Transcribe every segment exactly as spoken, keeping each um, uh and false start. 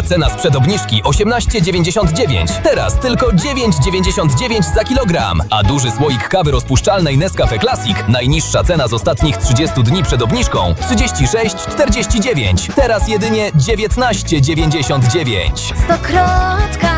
cena sprzed obniżki osiemnaście dziewięćdziesiąt dziewięć. Teraz tylko dziewięć dziewięćdziesiąt dziewięć za kilogram. A duży słoik kawy rozpuszczalnej Nescafe Classic, najniższa cena z ostatnich trzydziestu dni przed obniżką, trzydzieści sześć czterdzieści dziewięć. Teraz jedynie dziewiętnaście dziewięćdziesiąt dziewięć. Stokrotka.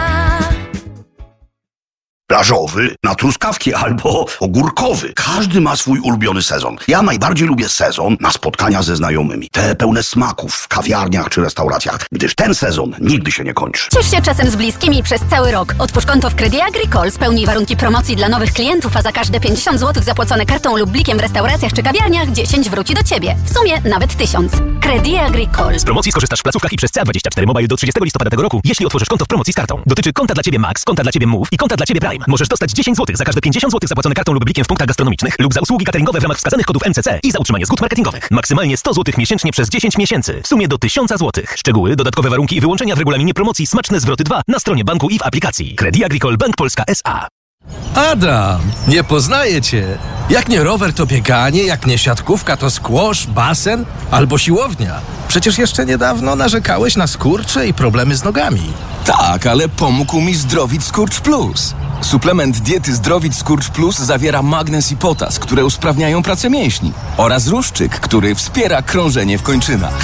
Plażowy, na truskawki albo ogórkowy. Każdy ma swój ulubiony sezon. Ja najbardziej lubię sezon na spotkania ze znajomymi. Te pełne smaków w kawiarniach czy restauracjach, gdyż ten sezon nigdy się nie kończy. Ciesz się czasem z bliskimi przez cały rok. Otwórz konto w Credit Agricole, spełnij warunki promocji dla nowych klientów, a za każde pięćdziesiąt złotych zapłacone kartą lub blikiem w restauracjach czy kawiarniach dziesięć wróci do Ciebie. W sumie nawet tysiąc. Credit Agricole. Z promocji skorzystasz w placówkach i przez C A dwadzieścia cztery Mobile do trzydziestego listopada tego roku, jeśli otworzysz konto w promocji z kartą. Dotyczy konta dla Ciebie Max, konta dla Ciebie Move i konta dla Ciebie Prime. Możesz dostać dziesięć złotych za każde pięćdziesiąt złotych zapłacone kartą lub blikiem w punktach gastronomicznych lub za usługi cateringowe w ramach wskazanych kodów M C C i za utrzymanie zgód marketingowych. Maksymalnie sto złotych miesięcznie przez dziesięć miesięcy. W sumie do tysiąc złotych. Szczegóły, dodatkowe warunki i wyłączenia w regulaminie promocji Smaczne Zwroty dwa na stronie banku i w aplikacji. Credit Agricole Bank Polska S A. Adam, nie poznaję cię. Jak nie rower, to bieganie, jak nie siatkówka, to squash, basen albo siłownia. Przecież jeszcze niedawno narzekałeś na skurcze i problemy z nogami. Tak, ale pomógł mi Zdrowit Skurcz Plus. Suplement diety Zdrowit Skurcz Plus zawiera magnez i potas, które usprawniają pracę mięśni, oraz ruszczyk, który wspiera krążenie w kończynach.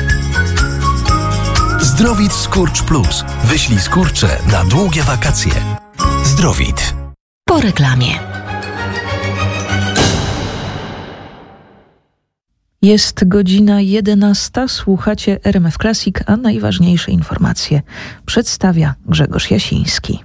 Zdrowit Skurcz Plus. Wyślij skurcze na długie wakacje. Zdrowit. Po reklamie. Jest godzina jedenasta, słuchacie R M F Classic, a najważniejsze informacje przedstawia Grzegorz Jasiński.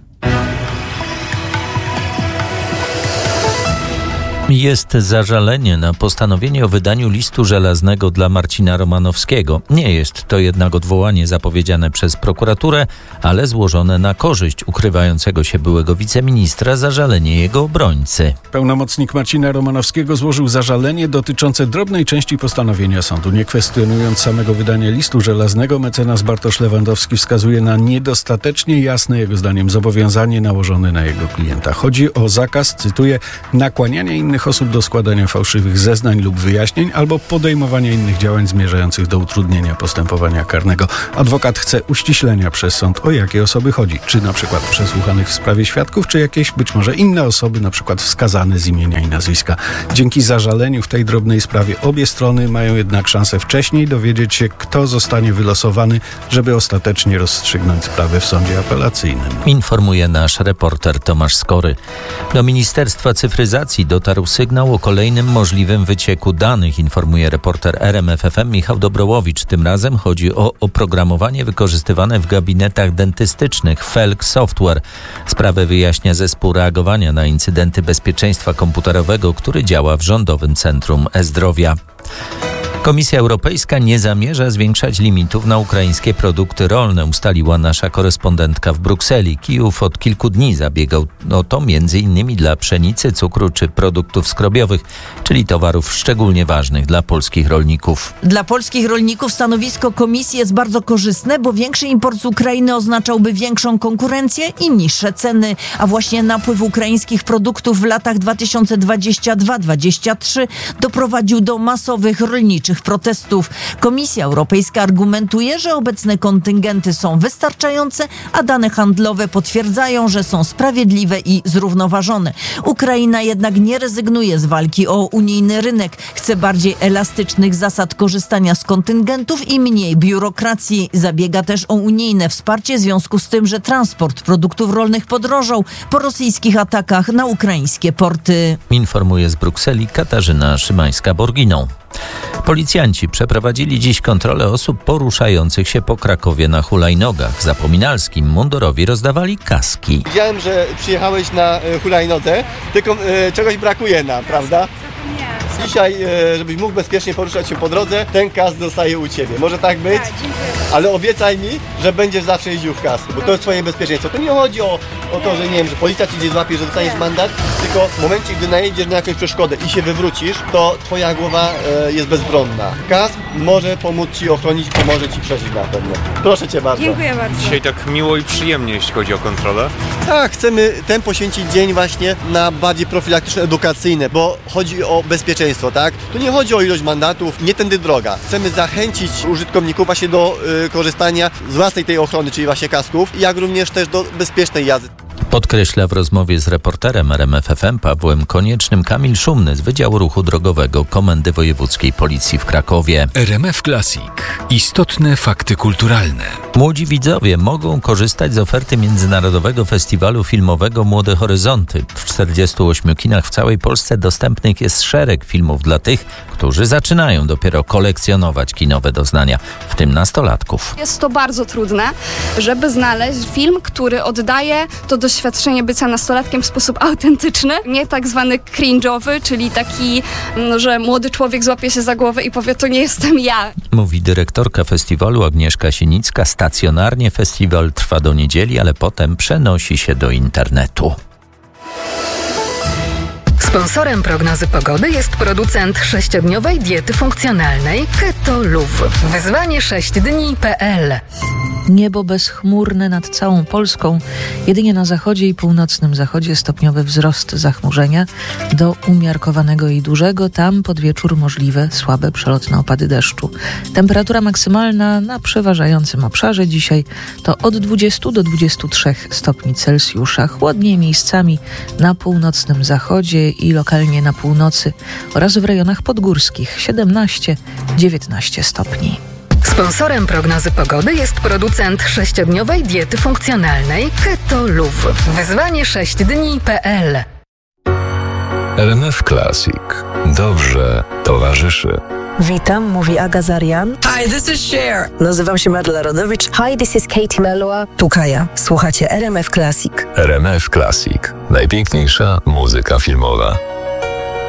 Jest zażalenie na postanowienie o wydaniu listu żelaznego dla Marcina Romanowskiego. Nie jest to jednak odwołanie zapowiedziane przez prokuraturę, ale złożone na korzyść ukrywającego się byłego wiceministra zażalenie jego obrońcy. Pełnomocnik Marcina Romanowskiego złożył zażalenie dotyczące drobnej części postanowienia sądu. Nie kwestionując samego wydania listu żelaznego, mecenas Bartosz Lewandowski wskazuje na niedostatecznie jasne, jego zdaniem, zobowiązanie nałożone na jego klienta. Chodzi o zakaz, cytuję, nakłaniania innych osób do składania fałszywych zeznań lub wyjaśnień albo podejmowania innych działań zmierzających do utrudnienia postępowania karnego. Adwokat chce uściślenia przez sąd, o jakie osoby chodzi. Czy na przykład przesłuchanych w sprawie świadków, czy jakieś być może inne osoby, na przykład wskazane z imienia i nazwiska. Dzięki zażaleniu w tej drobnej sprawie obie strony mają jednak szansę wcześniej dowiedzieć się, kto zostanie wylosowany, żeby ostatecznie rozstrzygnąć sprawę w sądzie apelacyjnym. Informuje nasz reporter Tomasz Skory. Do Ministerstwa Cyfryzacji dotarł sygnał o kolejnym możliwym wycieku danych, informuje reporter R M F F M Michał Dobrołowicz. Tym razem chodzi o oprogramowanie wykorzystywane w gabinetach dentystycznych Felk Software. Sprawę wyjaśnia zespół reagowania na incydenty bezpieczeństwa komputerowego, który działa w Rządowym Centrum E-Zdrowia. Komisja Europejska nie zamierza zwiększać limitów na ukraińskie produkty rolne, ustaliła nasza korespondentka w Brukseli. Kijów od kilku dni zabiegał o to między innymi dla pszenicy, cukru czy produktów skrobiowych, czyli towarów szczególnie ważnych dla polskich rolników. Dla polskich rolników stanowisko komisji jest bardzo korzystne, bo większy import z Ukrainy oznaczałby większą konkurencję i niższe ceny, a właśnie napływ ukraińskich produktów w latach dwa tysiące dwudziestym drugim do dwa tysiące dwudziestego trzeciego doprowadził do masowych rolniczych protestów. Komisja Europejska argumentuje, że obecne kontyngenty są wystarczające, a dane handlowe potwierdzają, że są sprawiedliwe i zrównoważone. Ukraina jednak nie rezygnuje z walki o unijny rynek. Chce bardziej elastycznych zasad korzystania z kontyngentów i mniej biurokracji. Zabiega też o unijne wsparcie w związku z tym, że transport produktów rolnych podrożał po rosyjskich atakach na ukraińskie porty. Informuje z Brukseli Katarzyna Szymańska-Borginą. Policjanci przeprowadzili dziś kontrolę osób poruszających się po Krakowie na hulajnogach. Zapominalskim mundurowi rozdawali kaski. Widziałem, że przyjechałeś na hulajnodze, tylko e, czegoś brakuje nam, prawda? Dzisiaj, e, żebyś mógł bezpiecznie poruszać się po drodze, ten kask zostaje u Ciebie. Może tak być? Tak, dziękuję. Ale obiecaj mi, że będziesz zawsze jeździł w kasku, bo to jest Twoje bezpieczeństwo. To nie chodzi o, o to, że nie wiem, że policja Ci gdzieś złapie, że dostaniesz mandat, tylko w momencie, gdy najedziesz na jakąś przeszkodę i się wywrócisz, to Twoja głowa e, jest bezbronna. Kask może pomóc Ci ochronić, pomoże Ci przeżyć na pewno. Proszę Cię bardzo. Dziękuję bardzo. Dzisiaj tak miło i przyjemnie, jeśli chodzi o kontrolę. Tak, chcemy ten poświęcić dzień właśnie na bardziej profilaktyczne, edukacyjne, bo chodzi o bezpieczeństwo. bezpieczeństwo, tak? Tu nie chodzi o ilość mandatów, nie tędy droga. Chcemy zachęcić użytkowników właśnie do y, korzystania z własnej tej ochrony, czyli właśnie kasków, jak również też do bezpiecznej jazdy. Podkreśla w rozmowie z reporterem R M F F M Pawłem Koniecznym Kamil Szumny z Wydziału Ruchu Drogowego Komendy Wojewódzkiej Policji w Krakowie. R M F Classic. Istotne fakty kulturalne. Młodzi widzowie mogą korzystać z oferty Międzynarodowego Festiwalu Filmowego Młode Horyzonty. W czterdziestu ośmiu kinach w całej Polsce dostępnych jest szereg filmów dla tych, którzy zaczynają dopiero kolekcjonować kinowe doznania, w tym nastolatków. Jest to bardzo trudne, żeby znaleźć film, który oddaje to doświadczenie bycia nastolatkiem w sposób autentyczny, nie tak zwany cringe'owy, czyli taki, no, że młody człowiek złapie się za głowę i powie, to nie jestem ja. Mówi dyrektorka festiwalu Agnieszka Sienicka. Stacjonarnie festiwal trwa do niedzieli, ale potem przenosi się do internetu. Sponsorem prognozy pogody jest producent sześciodniowej diety funkcjonalnej Keto Luv. Wyzwanie sześć dni kropka p l. Niebo bezchmurne nad całą Polską. Jedynie na zachodzie i północnym zachodzie stopniowy wzrost zachmurzenia do umiarkowanego i dużego. Tam pod wieczór możliwe słabe przelotne opady deszczu. Temperatura maksymalna na przeważającym obszarze dzisiaj to od dwudziestu do dwudziestu trzech stopni Celsjusza. Chłodniej miejscami na północnym zachodzie i lokalnie na północy oraz w rejonach podgórskich siedemnaście do dziewiętnastu stopni. Sponsorem prognozy pogody jest producent sześciodniowej diety funkcjonalnej Keto Luv. Wyzwanie sześć dni kropka p l. R M F Classic. Dobrze towarzyszy. Witam, mówi Aga Zarian. Hi, this is Cher. Nazywam się Marla Rodowicz. Hi, this is Katie Melua. Tu Kaja. Słuchacie R M F Classic. R M F Classic. Najpiękniejsza muzyka filmowa.